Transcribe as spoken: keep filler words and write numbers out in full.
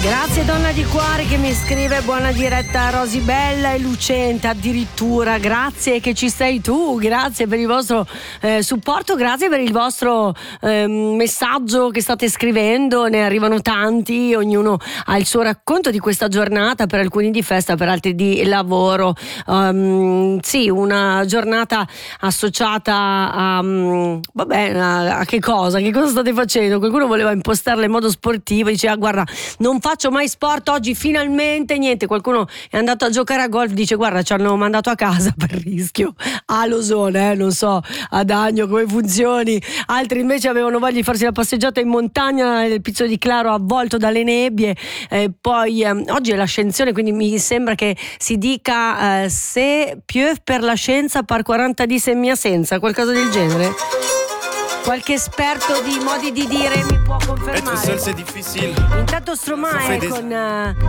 Grazie donna di cuore che mi scrive buona diretta, Rosy bella e lucente addirittura, grazie che ci sei tu, grazie per il vostro eh, supporto, grazie per il vostro eh, messaggio che state scrivendo, ne arrivano tanti, ognuno ha il suo racconto di questa giornata, per alcuni di festa, per altri di lavoro. Um, sì, una giornata associata a um, vabbè, a, a che cosa? Che cosa state facendo? Qualcuno voleva impostarla in modo sportivo, diceva guarda non faccio mai sport oggi, finalmente niente, qualcuno è andato a giocare a golf, dice guarda ci hanno mandato a casa per rischio, a Losone, eh, non so ad Agno come funzioni, altri invece avevano voglia di farsi la passeggiata in montagna, il Pizzo di Claro avvolto dalle nebbie, eh, poi eh, oggi è l'ascensione, quindi mi sembra che si dica eh, se più per la scienza par quaranta di semmia senza, qualcosa del genere. Qualche esperto di modi di dire mi può confermare? Être seul c'est difficile. Intanto Stromae con uh,